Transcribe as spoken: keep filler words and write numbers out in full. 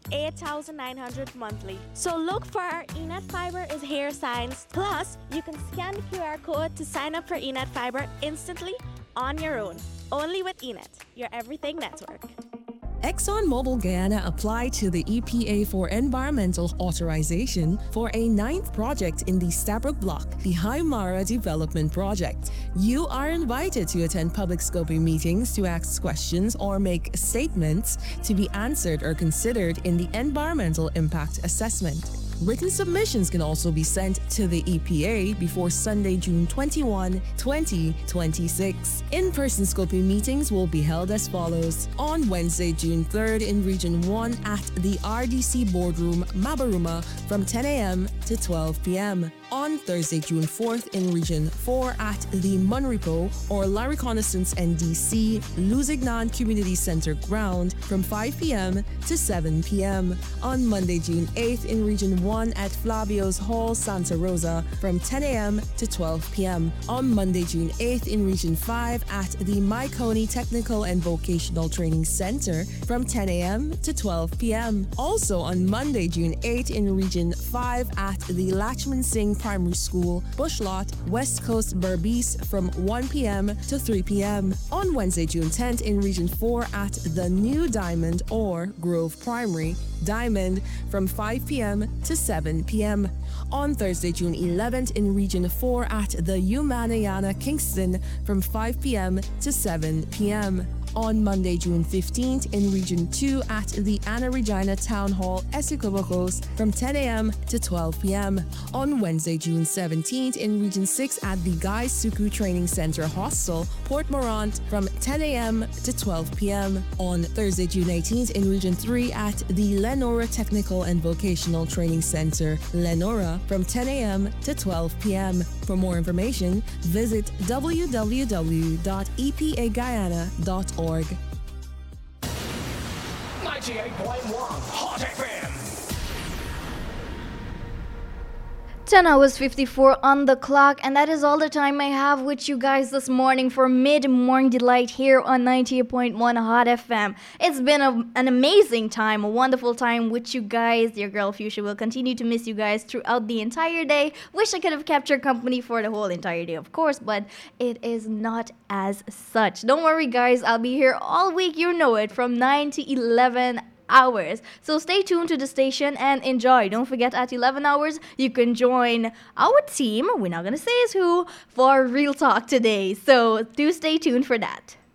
eight thousand nine hundred monthly. So look for our eNet Fiber is Here signs. Plus, you can scan the Q R code to sign up for eNet Fiber instantly on your own. Only with eNet, your everything network. ExxonMobil Guyana applied to the E P A for environmental authorization for a ninth project in the Stabroek Block, the Haimara Development Project. You are invited to attend public scoping meetings to ask questions or make statements to be answered or considered in the environmental impact assessment. Written submissions can also be sent to the E P A before Sunday, June twenty-first, twenty twenty-six. In-person scoping meetings will be held as follows. On Wednesday, June third in Region one at the R D C Boardroom, Mabaruma from ten a.m. to twelve p.m. On Thursday, June fourth in Region four at the Munripo or La Reconnaissance N D C Luzignan Community Center ground from five p.m. to seven p.m. On Monday, June eighth in Region one at Flavio's Hall, Santa Rosa from ten a.m. to twelve p.m. On Monday, June eighth in Region five at the Maikoni Technical and Vocational Training Center from ten a.m. to twelve p.m. Also on Monday, June eighth in Region five at the Lachman Singh Primary School, Bushlot, West Coast, Berbice from one p.m. to three p.m. On Wednesday, June tenth in Region four at the New Diamond or Grove Primary, Diamond from five p.m. to seven p.m. On Thursday, June eleventh in Region four at the Umanayana Kingston from five p.m. to seven p.m. On Monday, June fifteenth in Region two at the Anna Regina Town Hall, Essequibo from ten a.m. to twelve p.m. On Wednesday, June seventeenth in Region six at the Guy Suku Training Center Hostel, Port Morant from ten a.m. to twelve p.m. On Thursday, June eighteenth in Region three at the Lenora Technical and Vocational Training Center, Lenora from ten a.m. to twelve p.m. For more information, visit w w w dot e p a guyana dot org. ninety-eight point one Hot F M. ten hours fifty-four on the clock, and that is all the time I have with you guys this morning for mid-morning delight here on ninety-eight point one Hot F M. It's been a, an amazing time, a wonderful time with you guys. Your girl Fuchsia will continue to miss you guys throughout the entire day. Wish I could have kept your company for the whole entire day, of course, but it is not as such. Don't worry, guys. I'll be here all week, you know it, from nine to eleven hours. So stay tuned to the station and enjoy. Don't forget, at eleven hours, you can join our team. We're not going to say is who for Real Talk today. So do stay tuned for that.